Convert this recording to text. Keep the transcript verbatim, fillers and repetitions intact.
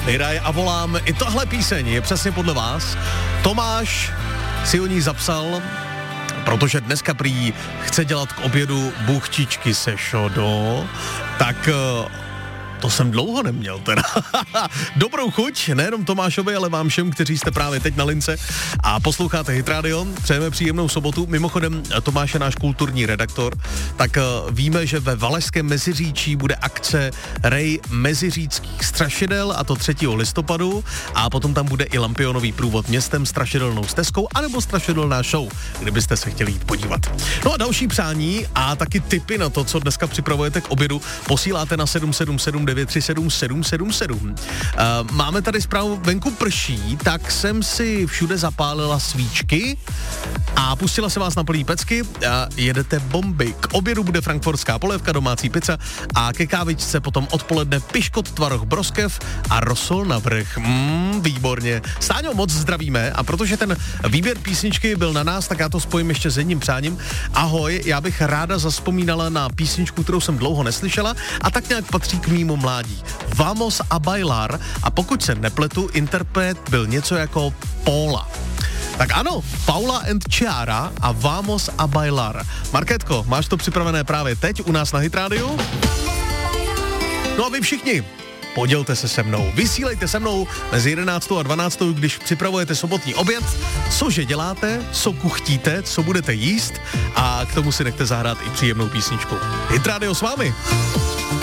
vyhraje A volám. I tohle píseň je přesně podle vás. Tomáš si o ní zapsal, protože dneska prý chce dělat k obědu buchtičky se šodo, tak to jsem dlouho neměl teda. Dobrou chuť, nejenom Tomášovi, ale vám všem, kteří jste právě teď na lince a posloucháte Hit Radio. Přejeme příjemnou sobotu. Mimochodem, Tomáš je náš kulturní redaktor, tak víme, že ve Valašském Meziříčí bude akce Rej meziříckých strašidel, a to třetího listopadu, a potom tam bude i lampionový průvod městem, strašidelnou stezkou, anebo strašidelná show, kdybyste se chtěli jít podívat. No a další přání a taky tipy na to, co dneska připravujete k obědu, posíláte na sedm sedm sedm devět tři sedm sedm sedm sedm. Uh, máme tady zprávu, venku prší, tak jsem si všude zapálila svíčky a pustila se vás na plný pecky. Uh, jedete bomby. K obědu bude frankfurtská polévka, domácí pizza a ke kávičce potom odpoledne piškot, tvaroh, broskev a rosol na vrch. Mm, výborně. Stáňo, moc zdravíme, a protože ten výběr písničky byl na nás, tak já to spojím ještě s jedním přáním. Ahoj, já bych ráda zazpomínala na písničku, kterou jsem dlouho neslyšela a tak nějak patří k mýmu mládí. Vamos a bailar, a pokud se nepletu, interpret byl něco jako Paula. Tak ano, Paula and Chiara a Vamos a bailar. Markétko, máš to připravené právě teď u nás na Hit Radio? No a vy všichni, podělte se se mnou, vysílejte se mnou mezi jedenáctou a dvanáctou, když připravujete sobotní oběd, cože děláte, co kuchtíte, co budete jíst, a k tomu si nechte zahrát i příjemnou písničku. Hit Radio s vámi.